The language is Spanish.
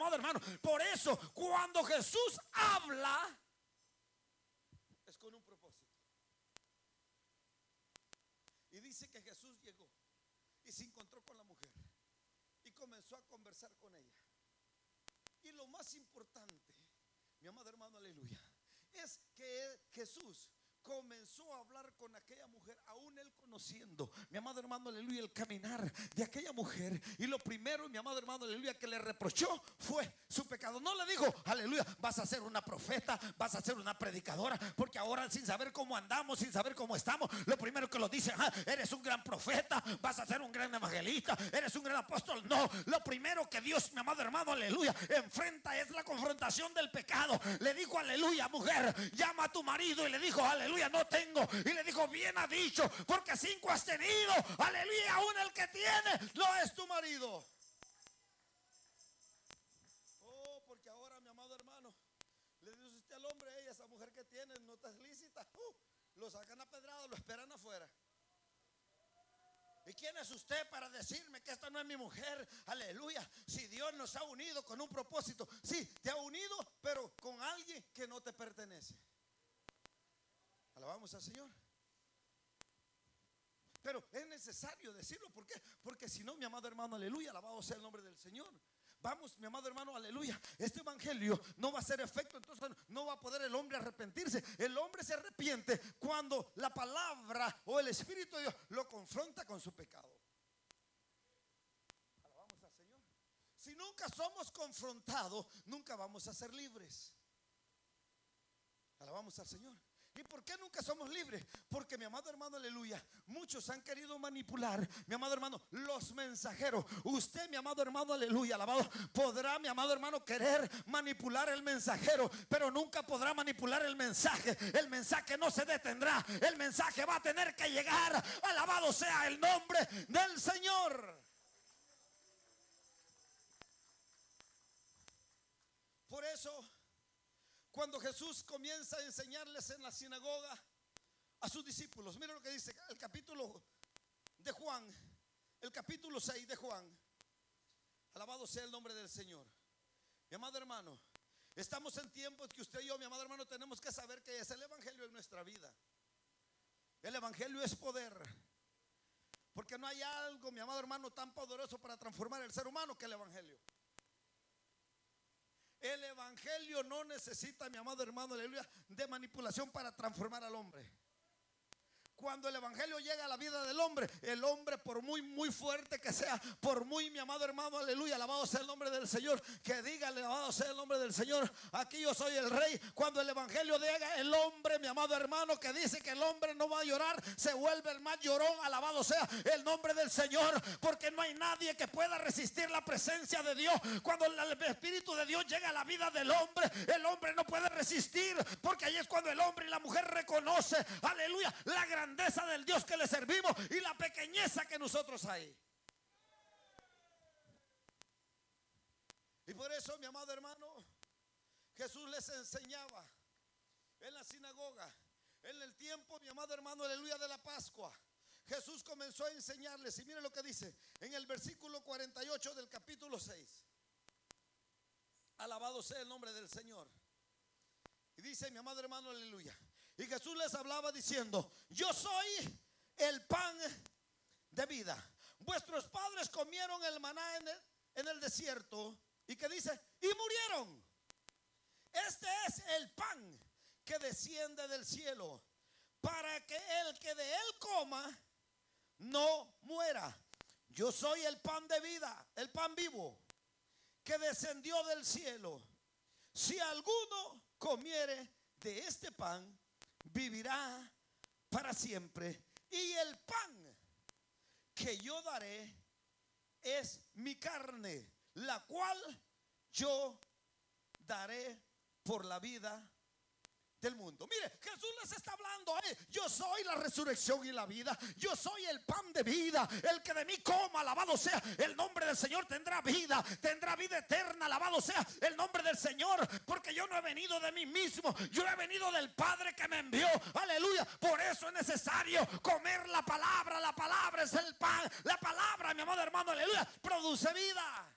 amado hermano. Por eso cuando Jesús habla es con un propósito. Y dice que Jesús llegó y se encontró con la mujer y comenzó a conversar con ella. Y lo más importante, mi amado hermano, aleluya, es que Jesús comenzó a hablar con aquella mujer, aún él conociendo, mi amado hermano, aleluya, el caminar de aquella mujer. Y lo primero, mi amado hermano, aleluya, que le reprochó fue su pecado. No le dijo, aleluya, vas a ser una profeta, vas a ser una predicadora, porque ahora sin saber cómo andamos, sin saber cómo estamos, lo primero que lo dice, eres un gran profeta, vas a ser un gran evangelista, eres un gran apóstol. No, lo primero que Dios, mi amado hermano, aleluya, enfrenta es la confrontación del pecado. Le dijo, aleluya, mujer, llama a tu marido. Y le dijo, aleluya, no tengo. Y le dijo, bien ha dicho, porque 5 has tenido, aleluya, aún el que tiene no es tu marido. Oh, porque ahora, mi amado hermano, le dice usted al hombre, ella, esa mujer que tiene no está lícita, lo sacan a pedrada, lo esperan afuera. ¿Y quién es usted para decirme que esta no es mi mujer? Aleluya. Si Dios nos ha unido con un propósito, sí, te ha unido, pero con alguien que no te pertenece. Alabamos al Señor. Pero es necesario decirlo. ¿Por qué? Porque si no, mi amado hermano, aleluya, alabado sea el nombre del Señor. Vamos, mi amado hermano, aleluya, este evangelio no va a hacer efecto. Entonces no va a poder el hombre arrepentirse. El hombre se arrepiente cuando la palabra o el Espíritu de Dios lo confronta con su pecado. Alabamos al Señor. Si nunca somos confrontados, nunca vamos a ser libres. Alabamos al Señor. ¿Y por qué nunca somos libres? Porque, mi amado hermano, aleluya, muchos han querido manipular, mi amado hermano, los mensajeros. Usted, mi amado hermano, aleluya, alabado, podrá, mi amado hermano, querer manipular el mensajero, pero nunca podrá manipular el mensaje. El mensaje no se detendrá. El mensaje va a tener que llegar. Alabado sea el nombre del Señor. Por eso, cuando Jesús comienza a enseñarles en la sinagoga a sus discípulos, mira lo que dice el capítulo de Juan, el capítulo 6 de Juan. Alabado sea el nombre del Señor. Mi amado hermano, estamos en tiempos que usted y yo, mi amado hermano, tenemos que saber que es el evangelio en nuestra vida. El evangelio es poder. Porque no hay algo, mi amado hermano, tan poderoso para transformar el ser humano que el evangelio. El evangelio no necesita, mi amado hermano, aleluya, de manipulación para transformar al hombre. Cuando el evangelio llega a la vida del hombre, el hombre, por muy fuerte que sea, por muy, mi amado hermano, aleluya, alabado sea el nombre del Señor, que diga, alabado sea el nombre del Señor, aquí yo soy el rey. Cuando el evangelio llega, el hombre, mi amado hermano, que dice que el hombre no va a llorar, se vuelve el más llorón. Alabado sea el nombre del Señor, porque no hay nadie que pueda resistir la presencia de Dios. Cuando el Espíritu de Dios llega a la vida del hombre, el hombre no puede resistir, porque ahí es cuando el hombre y la mujer reconoce, aleluya, la grandeza del Dios que le servimos y la pequeñeza que nosotros hay. Y por eso, mi amado hermano, Jesús les enseñaba en la sinagoga, en el tiempo, mi amado hermano, aleluya, de la Pascua. Jesús comenzó a enseñarles, y mire lo que dice en el versículo 48 del capítulo 6. Alabado sea el nombre del Señor. Y dice, mi amado hermano, aleluya, y Jesús les hablaba diciendo: yo soy el pan de vida. Vuestros padres comieron el maná en el desierto. ¿Y qué dice? Y murieron. Este es el pan que desciende del cielo, para que el que de él coma no muera. Yo soy el pan de vida, el pan vivo, que descendió del cielo. Si alguno comiere de este pan, vivirá para siempre. Y el pan que yo daré es mi carne, la cual yo daré por la vida del mundo. Mire, Jesús les está hablando, yo soy la resurrección y la vida. Yo soy el pan de vida. El que de mí coma, alabado sea el nombre del Señor, tendrá vida eterna. Alabado sea el nombre del Señor, porque yo no he venido de mí mismo, yo he venido del Padre que me envió. Aleluya. Por eso es necesario comer la palabra. La palabra es el pan. La palabra, mi amado hermano, aleluya, produce vida.